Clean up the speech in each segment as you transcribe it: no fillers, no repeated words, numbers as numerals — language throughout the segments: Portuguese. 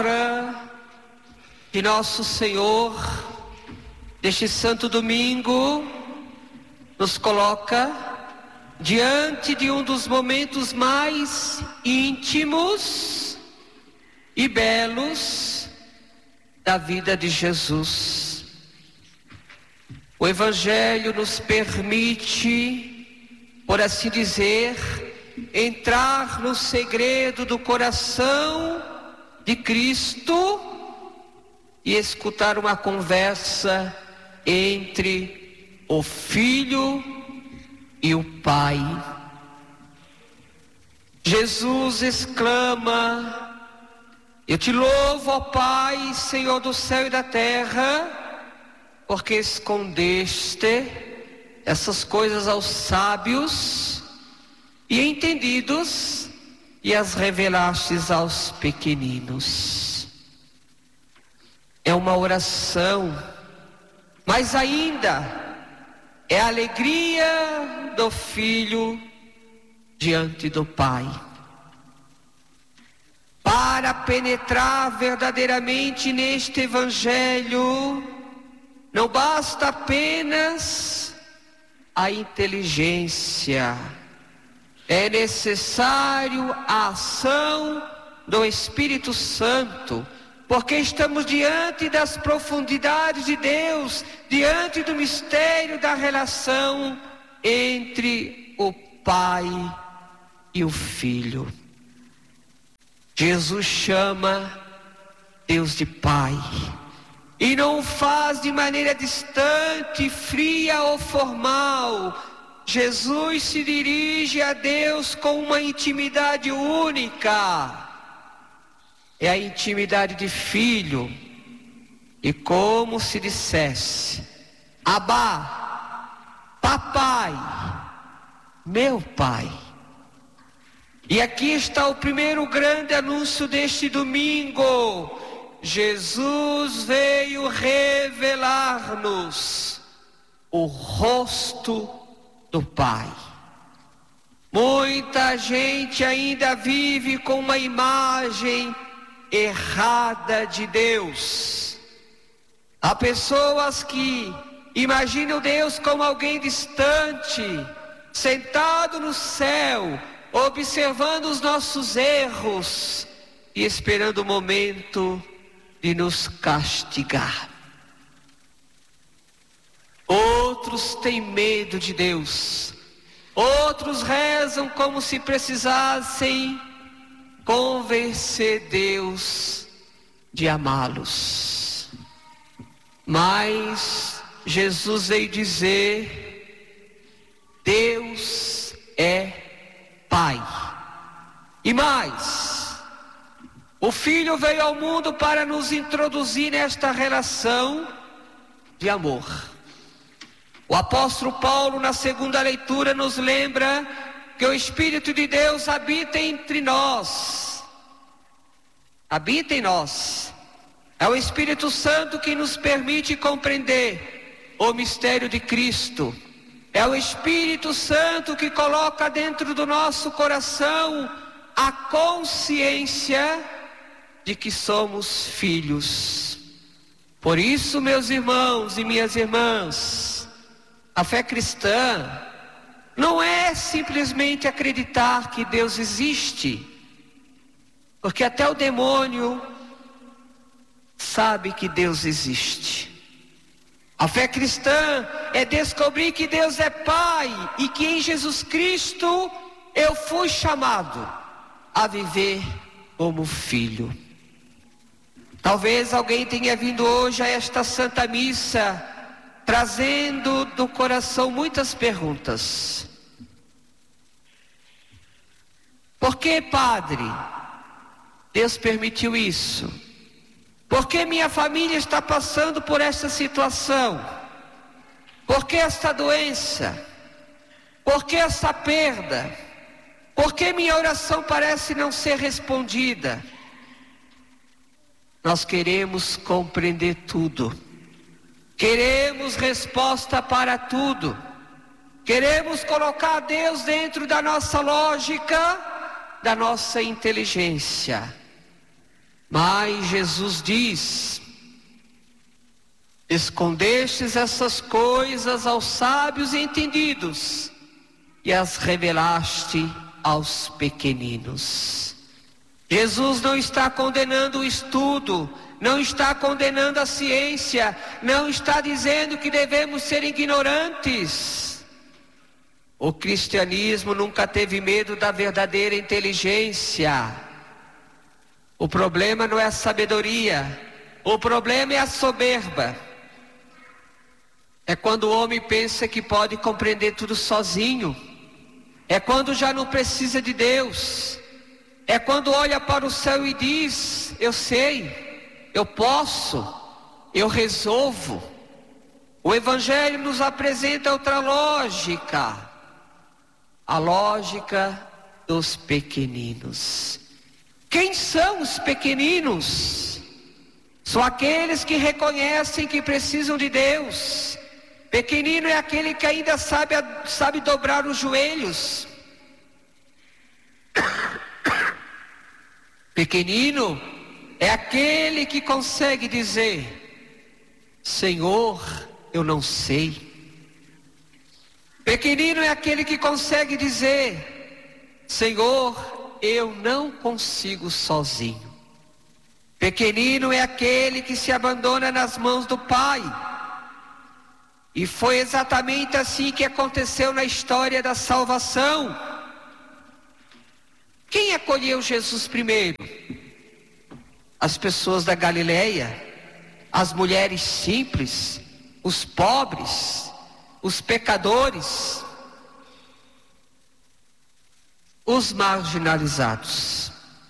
Que nosso Senhor, neste santo domingo, nos coloca diante de um dos momentos mais íntimos e belos da vida de Jesus. O Evangelho nos permite, por assim dizer, entrar no segredo do coração de Cristo e escutar uma conversa entre o Filho e o Pai. Jesus exclama: eu te louvo, ó Pai, Senhor do céu e da terra, porque escondeste essas coisas aos sábios e entendidos e as revelastes aos pequeninos. É uma oração, mas ainda é a alegria do Filho diante do Pai. Para penetrar verdadeiramente neste Evangelho, não basta apenas a inteligência, é necessário a ação do Espírito Santo, porque estamos diante das profundidades de Deus, diante do mistério da relação entre o Pai e o Filho. Jesus chama Deus de Pai, e não o faz de maneira distante, fria ou formal. Jesus se dirige a Deus com uma intimidade única. É a intimidade de filho, e como se dissesse: Abá, papai, meu pai. E aqui está o primeiro grande anúncio deste domingo. Jesus veio revelar-nos o rosto do Pai. Muita gente ainda vive com uma imagem errada de Deus. Há pessoas que imaginam Deus como alguém distante, sentado no céu, observando os nossos erros e esperando o momento de nos castigar. Outros têm medo de Deus, outros rezam como se precisassem convencer Deus de amá-los. Mas Jesus veio dizer: Deus é Pai. E mais, o Filho veio ao mundo para nos introduzir nesta relação de amor. O apóstolo Paulo, na segunda leitura, nos lembra que o Espírito de Deus habita entre nós. Habita em nós. É o Espírito Santo que nos permite compreender o mistério de Cristo. É o Espírito Santo que coloca dentro do nosso coração a consciência de que somos filhos. Por isso, meus irmãos e minhas irmãs, a fé cristã não é simplesmente acreditar que Deus existe, porque até o demônio sabe que Deus existe. A fé cristã é descobrir que Deus é Pai e que em Jesus Cristo eu fui chamado a viver como filho. Talvez alguém tenha vindo hoje a esta Santa Missa trazendo do coração muitas perguntas. Por que, Padre, Deus permitiu isso? Por que minha família está passando por essa situação? Por que esta doença? Por que essa perda? Por que minha oração parece não ser respondida? Nós queremos compreender tudo. Queremos resposta para tudo. Queremos colocar Deus dentro da nossa lógica, da nossa inteligência. Mas Jesus diz: escondestes essas coisas aos sábios e entendidos e as revelaste aos pequeninos. Jesus não está condenando o estudo, não está condenando a ciência, não está dizendo que devemos ser ignorantes. O cristianismo nunca teve medo da verdadeira inteligência. O problema não é a sabedoria, o problema é a soberba. É quando o homem pensa que pode compreender tudo sozinho. É quando já não precisa de Deus. É quando olha para o céu e diz: eu sei, eu posso, eu resolvo. O Evangelho nos apresenta outra lógica, a lógica dos pequeninos. Quem são os pequeninos? São aqueles que reconhecem que precisam de Deus. Pequenino é aquele que ainda sabe dobrar os joelhos. Pequenino é aquele que consegue dizer: Senhor, eu não sei. Pequenino é aquele que consegue dizer: Senhor, eu não consigo sozinho. Pequenino é aquele que se abandona nas mãos do Pai. E foi exatamente assim que aconteceu na história da salvação. Quem acolheu Jesus primeiro? As pessoas da Galileia, as mulheres simples, os pobres, os pecadores, os marginalizados.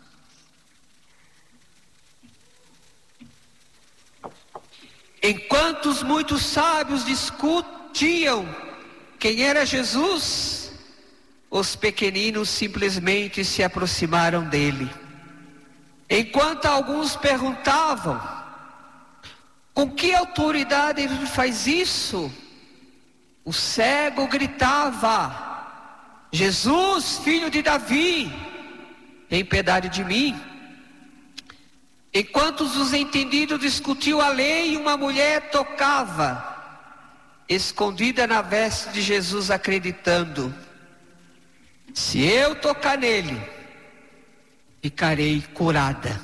Enquanto os muitos sábios discutiam quem era Jesus, os pequeninos simplesmente se aproximaram dele. Enquanto alguns perguntavam: com que autoridade ele faz isso? O cego gritava: Jesus, filho de Davi, tem piedade de mim. Enquanto os entendidos discutiam a lei, uma mulher tocava, escondida na veste de Jesus, acreditando: se eu tocar nele, ficarei curada.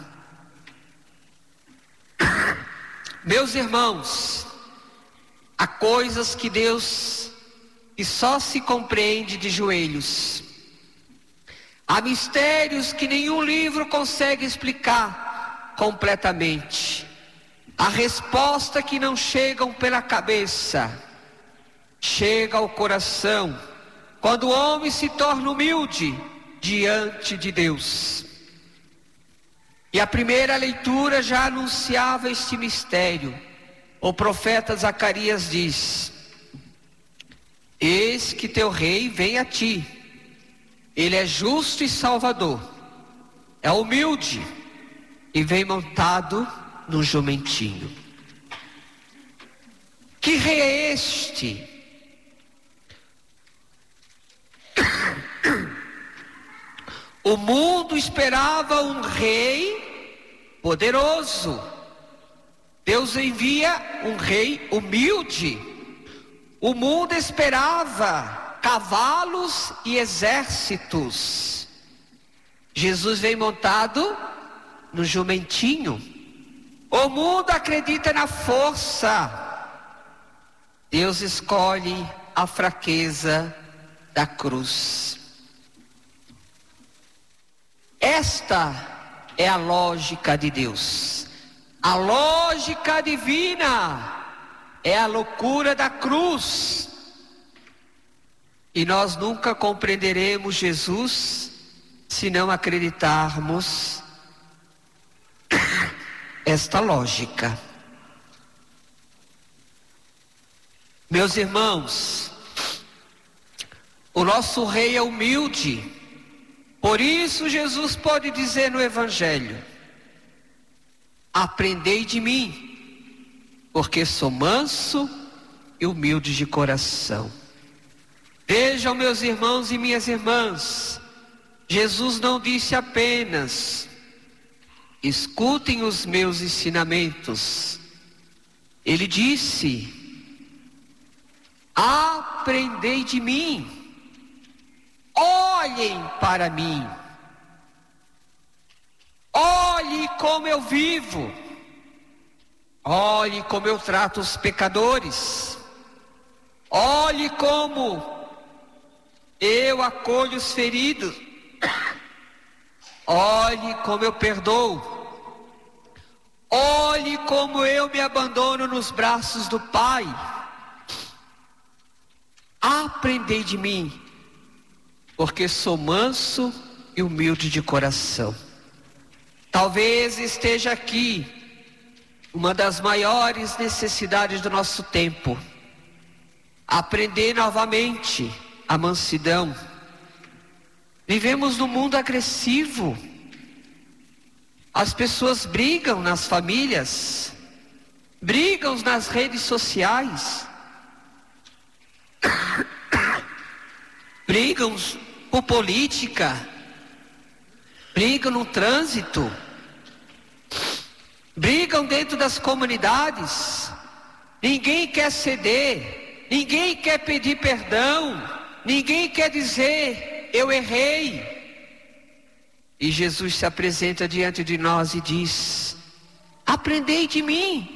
Meus irmãos, há coisas que Deus que só se compreende de joelhos. Há mistérios que nenhum livro consegue explicar completamente. A resposta que não chegam pela cabeça, chega ao coração, quando o homem se torna humilde diante de Deus. E a primeira leitura já anunciava este mistério. O profeta Zacarias diz: eis que teu rei vem a ti, ele é justo e salvador, é humilde e vem montado num jumentinho. Que rei é este? O mundo esperava um rei poderoso. Deus envia um rei humilde. O mundo esperava cavalos e exércitos. Jesus vem montado no jumentinho. O mundo acredita na força. Deus escolhe a fraqueza da cruz. Esta é a lógica de Deus. A lógica divina é a loucura da cruz. E nós nunca compreenderemos Jesus se não acreditarmos esta lógica. Meus irmãos, o nosso rei é humilde. Por isso Jesus pode dizer no Evangelho: aprendei de mim, porque sou manso e humilde de coração. Vejam, meus irmãos e minhas irmãs, Jesus não disse apenas: escutem os meus ensinamentos. Ele disse: aprendei de mim, olhem para mim, olhe como eu vivo, olhe como eu trato os pecadores, olhe como eu acolho os feridos, olhe como eu perdoo, olhe como eu me abandono nos braços do Pai. Aprendei de mim, porque sou manso e humilde de coração. Talvez esteja aqui uma das maiores necessidades do nosso tempo: aprender novamente a mansidão. Vivemos num mundo agressivo. As pessoas brigam nas famílias, brigam nas redes sociais, brigam por política, brigam no trânsito, brigam dentro das comunidades. Ninguém quer ceder, ninguém quer pedir perdão, ninguém quer dizer: eu errei. E Jesus se apresenta diante de nós e diz: aprendei de mim.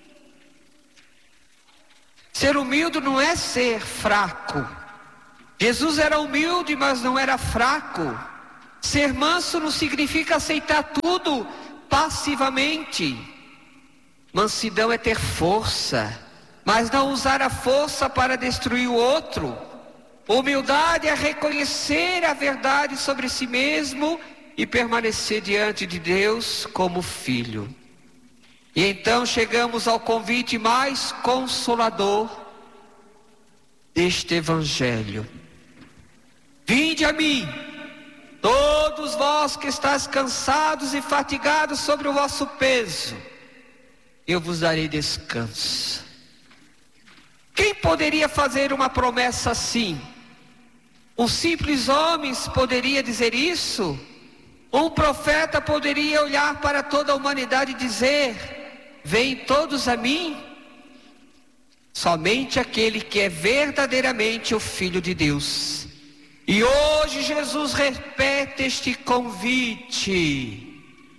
Ser humilde não é ser fraco. Jesus era humilde, mas não era fraco. Ser manso não significa aceitar tudo passivamente. Mansidão é ter força, mas não usar a força para destruir o outro. Humildade é reconhecer a verdade sobre si mesmo e permanecer diante de Deus como filho. E então chegamos ao convite mais consolador deste Evangelho: vinde a mim, todos vós que estáis cansados e fatigados sobre o vosso peso, eu vos darei descanso. Quem poderia fazer uma promessa assim? Um simples homem poderia dizer isso? Um profeta poderia olhar para toda a humanidade e dizer: vem todos a mim? Somente aquele que é verdadeiramente o Filho de Deus. E hoje Jesus repete este convite: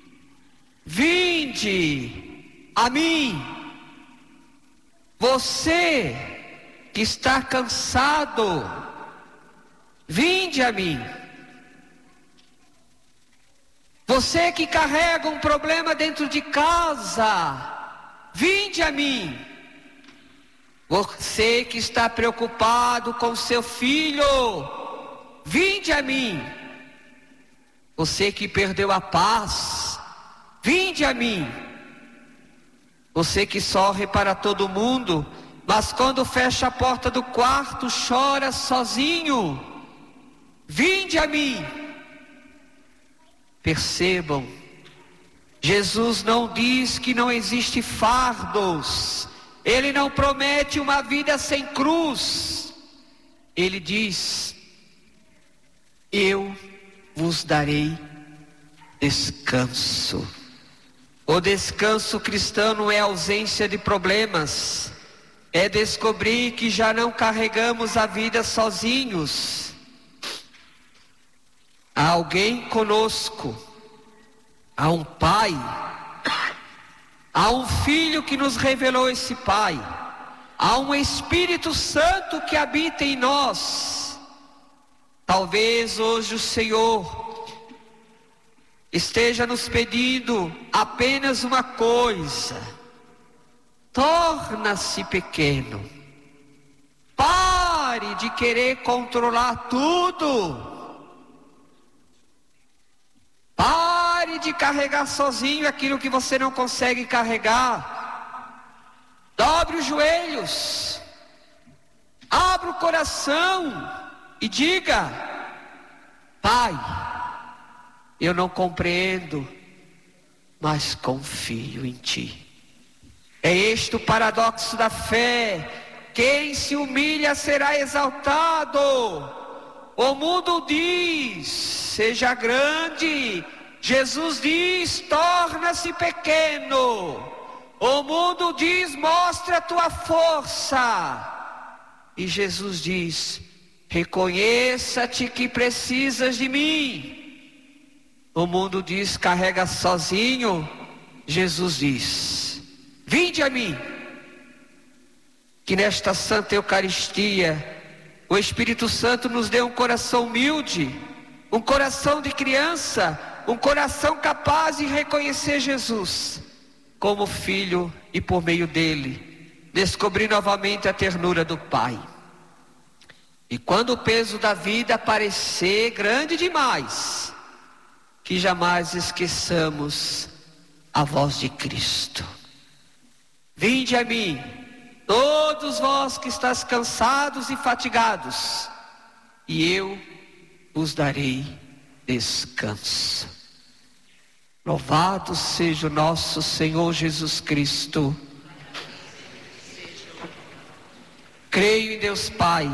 vinde a mim. Você que está cansado, vinde a mim. Você que carrega um problema dentro de casa, vinde a mim. Você que está preocupado com seu filho, vinde a mim. Você que perdeu a paz, vinde a mim. Você que sorri para todo mundo, mas quando fecha a porta do quarto chora sozinho, vinde a mim. Percebam, Jesus não diz que não existe fardos. Ele não promete uma vida sem cruz. Ele diz: eu vos darei descanso. O descanso cristão não é ausência de problemas, é descobrir que já não carregamos a vida sozinhos. Há alguém conosco, há um Pai, há um Filho que nos revelou esse Pai, há um Espírito Santo que habita em nós. Talvez hoje o Senhor esteja nos pedindo apenas uma coisa: torna-se pequeno, pare de querer controlar tudo. Pare de carregar sozinho aquilo que você não consegue carregar. Dobre os joelhos, abra o coração e diga: Pai, eu não compreendo, mas confio em Ti. É este o paradoxo da fé: quem se humilha será exaltado. O mundo diz: seja grande, Jesus diz: torna-se pequeno. O mundo diz: mostra a tua força. E Jesus diz: reconheça-te que precisas de mim. O mundo diz: carrega sozinho. Jesus diz: vinde a mim. Que nesta Santa Eucaristia o Espírito Santo nos dê um coração humilde, um coração de criança, um coração capaz de reconhecer Jesus como Filho e por meio dele descobrir novamente a ternura do Pai. E quando o peso da vida parecer grande demais, que jamais esqueçamos a voz de Cristo. Vinde a mim, todos vós que estáis cansados e fatigados, e eu vos darei descanso. Louvado seja o nosso Senhor Jesus Cristo. Creio em Deus Pai,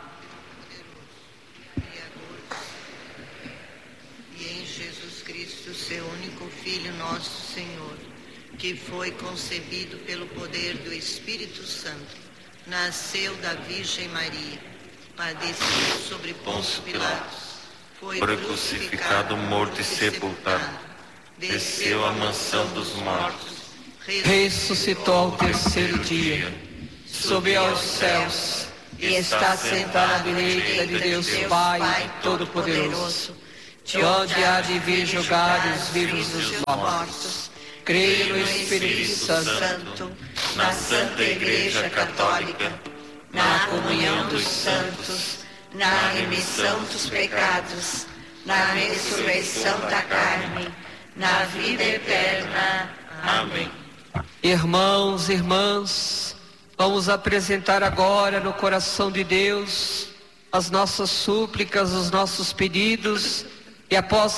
e em Jesus Cristo, seu único Filho, nosso Senhor, que foi concebido pelo poder do Espírito Santo, nasceu da Virgem Maria, padeceu sobre Pôncio Pilatos, foi crucificado, morto e sepultado, desceu à mansão dos mortos, ressuscitou ao terceiro dia, subiu aos céus e está sentado à direita de Deus Pai Todo-Poderoso, de onde há de vir julgar os vivos e os mortos. Creio no Espírito Santo, na Santa Igreja Católica, na comunhão dos santos, na remissão dos pecados, na ressurreição da carne, na vida eterna. Amém. Irmãos e irmãs, vamos apresentar agora no coração de Deus as nossas súplicas, os nossos pedidos, e após